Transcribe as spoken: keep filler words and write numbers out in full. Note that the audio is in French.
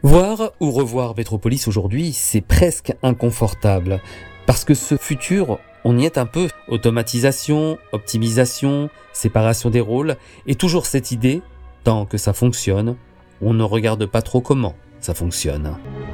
Voir ou revoir Metropolis aujourd'hui, c'est presque inconfortable. Parce que ce futur, on y est un peu. Automatisation, optimisation, séparation des rôles, et toujours cette idée, tant que ça fonctionne, on ne regarde pas trop comment ça fonctionne.